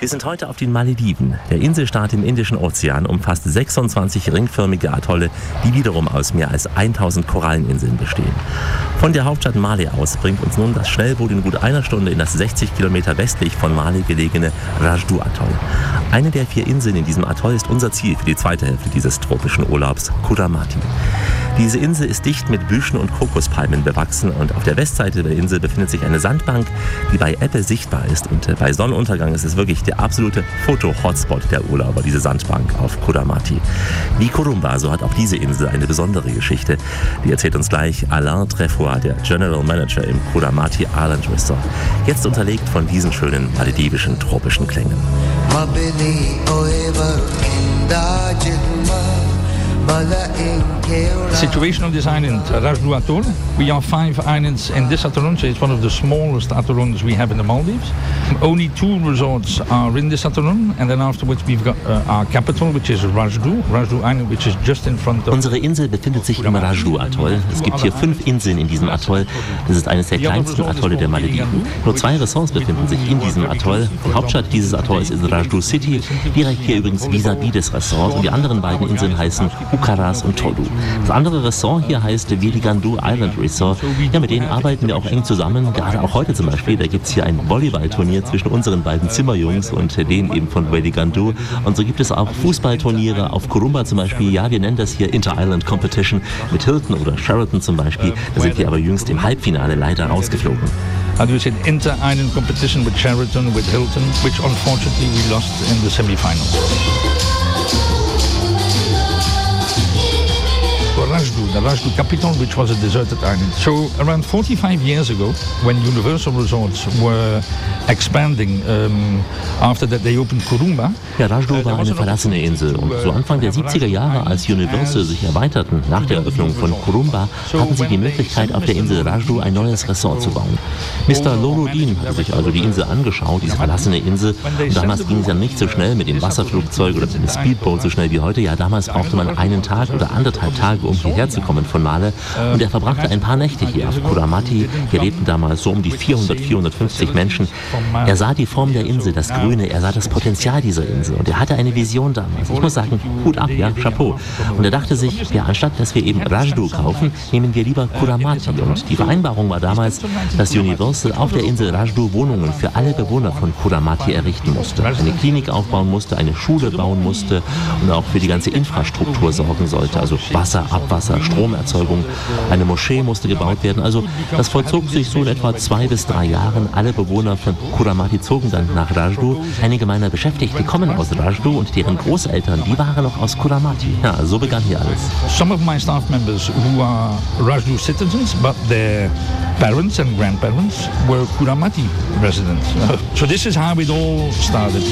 Wir sind heute auf den Malediven. Der Inselstaat im Indischen Ozean umfasst 26 ringförmige Atolle, die wiederum aus mehr als 1000 Koralleninseln bestehen. Von der Hauptstadt Male aus bringt uns nun das Schnellboot in gut einer Stunde in das 60 Kilometer westlich von Male gelegene Rajdu-Atoll. Eine der 4 Inseln in diesem Atoll ist unser Ziel für die zweite Hälfte dieses tropischen Urlaubs, Kuramati. Diese Insel ist dicht mit Büschen und Kokospalmen bewachsen und auf der Westseite der Insel befindet sich eine Sandbank, die bei Ebbe sichtbar ist. Und bei Sonnenuntergang ist es wirklich der absolute Foto-Hotspot der Urlauber, diese Sandbank auf Kuramati. Wie Kurumba, so hat auch diese Insel eine besondere Geschichte. Die erzählt uns gleich Alain Trefoy, der General Manager im Kuramati Island Resort. Jetzt unterlegt von diesen schönen maledivischen tropischen Klängen. Situation on this island, Rajdu Atoll. We are 5 islands in this atoll, so it's one of the smallest atolls we have in the Maldives. Only 2 resorts are in this atoll, and then afterwards we've got our capital, which is Rajdu Island, which is just in front of... Unsere Insel befindet sich im Rajdu-Atoll. Es gibt hier 5 Inseln in diesem Atoll. Das ist eines der kleinsten Atolle der Malediven. Nur 2 Ressorts befinden sich in diesem Atoll. Die Hauptstadt dieses Atolls ist Rajdu City, direkt hier übrigens vis-à-vis des Ressorts. Und die anderen beiden Inseln heißen Ukaras und Todu. Das andere Ressort hier heißt Veligandu Island Resort. Ja, mit denen arbeiten wir auch eng zusammen. Gerade auch heute zum Beispiel, da gibt es hier ein Volleyballturnier zwischen unseren beiden Zimmerjungs und denen eben von Veligandu. Und so gibt es auch Fußballturniere auf Kurumba zum Beispiel. Ja, wir nennen das hier Inter-Island Competition mit Hilton oder Sheraton zum Beispiel. Da sind wir aber jüngst im Halbfinale leider rausgeflogen. And we said Inter-Island Competition with Sheraton, with Hilton, which unfortunately we lost in the semi-finals. The Rajdu capital, which was a deserted island. So around 45 years ago, when Universal Resorts were expanding, after that they opened Kurumba. Ja, Rajdu war eine verlassene Insel und so Anfang der 70er Jahre, als Universal sich erweiterten, nach der Eröffnung von Kurumba, hatten sie die Möglichkeit, auf der Insel Rajdu ein neues Ressort zu bauen. Mr. Lorodin hatte sich also die Insel angeschaut, diese verlassene Insel, und damals ging es ja nicht so schnell mit dem Wasserflugzeug oder mit dem Speedboat so schnell wie heute. Ja, damals brauchte man einen Tag oder 1,5 Tage, um hierher zu kommen von Male, und er verbrachte ein paar Nächte hier auf Kuramati. Hier lebten damals so um die 450 Menschen. Er sah die Form der Insel, das Grüne, er sah das Potenzial dieser Insel und er hatte eine Vision damals. Ich muss sagen, Hut ab, ja, Chapeau. Und er dachte sich, ja, anstatt dass wir eben Rajdu kaufen, nehmen wir lieber Kuramati. Und die Vereinbarung war damals, dass Universal auf der Insel Rajdu Wohnungen für alle Bewohner von Kuramati errichten musste. Eine Klinik aufbauen musste, eine Schule bauen musste und auch für die ganze Infrastruktur sorgen sollte. Also Wasser, Abwasser, Stromerzeugung. Eine Moschee musste gebaut werden. Also das vollzog sich so in etwa 2 bis 3 Jahren. Alle Bewohner von Kuramati zogen dann nach Rajdu. Einige meiner Beschäftigten kommen aus Rajdu und deren Großeltern, die waren noch aus Kuramati. Ja, so begann hier alles. Some of my staff members who are Rajdu citizens, but their parents and grandparents were Kuramati residents. So this is how it all started.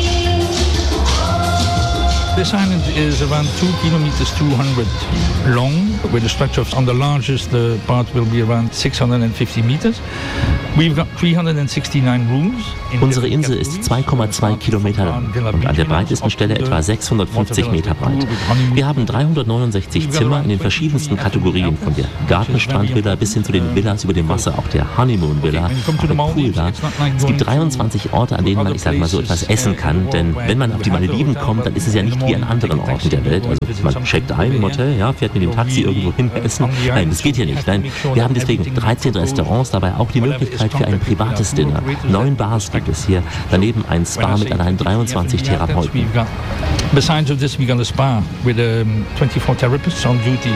This island is around 2 kilometers 200 long, with the structure on the largest part will be around 650 meters. We've got 369 rooms. Unsere Insel ist 2,2 Kilometer lang und an der breitesten Stelle etwa 650 Meter breit. Wir haben 369 Zimmer in den verschiedensten Kategorien, von der Gartenstrandvilla bis hin zu den Villas über dem Wasser, auch der Honeymoon Villa, auch der Pool da. Es gibt 23 Orte, an denen man, ich sage mal so, etwas essen kann, denn wenn man auf die Malediven kommt, dann ist es ja nicht wie an anderen Orten der Welt. Also man checkt ein im Hotel, ja, fährt mit dem Taxi irgendwo hin essen. Nein, das geht hier nicht. Nein, wir haben deswegen 13 Restaurants, dabei auch die Möglichkeit für ein privates Dinner. 9 Bars gibt es hier, daneben ein Spa mit allein 23 Therapeuten. Besides of this, we got a spa with 24 therapists on duty.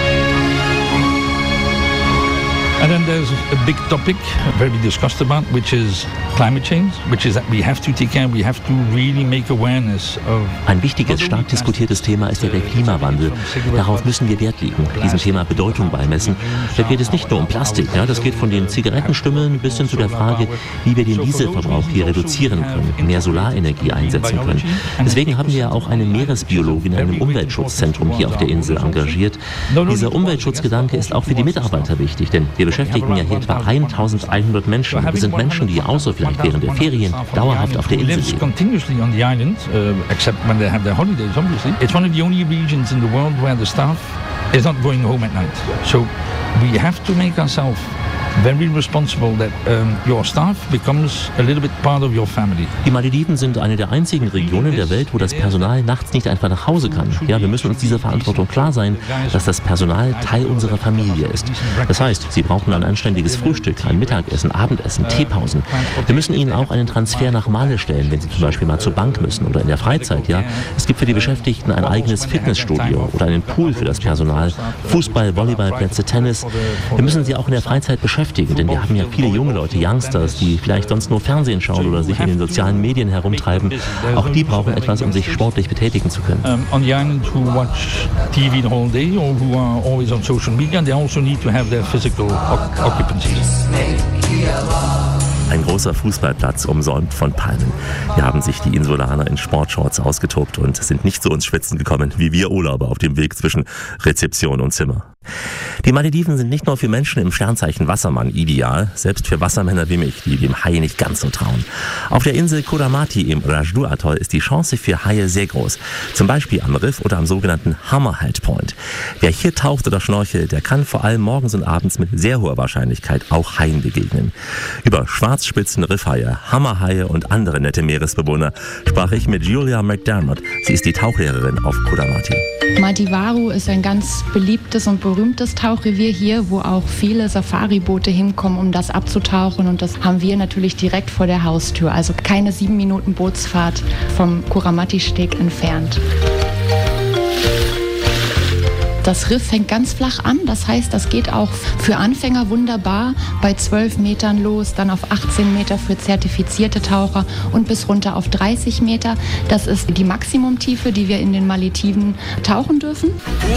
And then there's a big topic, very discussed about, which is climate change, which is that we have to take care, we have to really make awareness of... Ein wichtiges, stark diskutiertes Thema ist ja der Klimawandel. Darauf müssen wir Wert legen, diesem Thema Bedeutung beimessen. Da geht es nicht nur um Plastik, ja, das geht von den Zigarettenstümmeln bis hin zu der Frage, wie wir den Dieselverbrauch hier reduzieren können, mehr Solarenergie einsetzen können. Deswegen haben wir ja auch eine Meeresbiologin in einem Umweltschutzzentrum hier auf der Insel engagiert. Dieser Umweltschutzgedanke ist auch für die Mitarbeiter wichtig, denn wir beschäftigen ja hier etwa 1100 Menschen. Das sind Menschen, die außer vielleicht während der Ferien dauerhaft auf der Insel leben. Except when they have their holidays, obviously. It's one of the only regions in the world where the staff is not going home at night. So we have to make ourselves very responsible that your staff becomes a little bit part of your family. Die Malediven sind eine der einzigen Regionen der Welt, wo das Personal nachts nicht einfach nach Hause kann. Ja, wir müssen uns dieser Verantwortung klar sein, dass das Personal Teil unserer Familie ist. Das heißt, sie brauchen ein anständiges Frühstück, ein Mittagessen, Abendessen, Teepausen. Wir müssen ihnen auch einen Transfer nach Male stellen, wenn sie zum Beispiel mal zur Bank müssen oder in der Freizeit. Ja, es gibt für die Beschäftigten ein eigenes Fitnessstudio oder einen Pool für das Personal, Fußball, Volleyballplätze, Tennis. Wir müssen sie auch in der Freizeit beschäftigen, denn wir haben ja viele junge Leute, Youngsters, die vielleicht sonst nur Fernsehen schauen oder sich in den sozialen Medien herumtreiben. Auch die brauchen etwas, um sich sportlich betätigen zu können. On the island who watch TV the whole day or who are always on social media, they also need to have their physical occupancy. Ein großer Fußballplatz, umsäumt von Palmen. Hier haben sich die Insulaner in Sportshorts ausgetobt und sind nicht so ins Schwitzen gekommen, wie wir Urlauber auf dem Weg zwischen Rezeption und Zimmer. Die Malediven sind nicht nur für Menschen im Sternzeichen Wassermann ideal, selbst für Wassermänner wie mich, die dem Hai nicht ganz so trauen. Auf der Insel Kuramati im Rajdu-Atoll ist die Chance für Haie sehr groß. Zum Beispiel am Riff oder am sogenannten Hammerhead Point. Wer hier taucht oder schnorchelt, der kann vor allem morgens und abends mit sehr hoher Wahrscheinlichkeit auch Haien begegnen. Über Schwarzspitzen, Riffhaie, Hammerhaie und andere nette Meeresbewohner sprach ich mit Julia McDermott. Sie ist die Tauchlehrerin auf Kuramati. Madiwaru ist ein ganz beliebtes und berühmtes Tauchrevier hier, wo auch viele Safariboote hinkommen, um das abzutauchen. Und das haben wir natürlich direkt vor der Haustür, also keine 7 Minuten Bootsfahrt vom Kuramati-Steg entfernt. Das Riff fängt ganz flach an, das heißt, das geht auch für Anfänger wunderbar bei 12 Metern los, dann auf 18 Meter für zertifizierte Taucher und bis runter auf 30 Meter. Das ist die Maximumtiefe, die wir in den Malediven tauchen dürfen.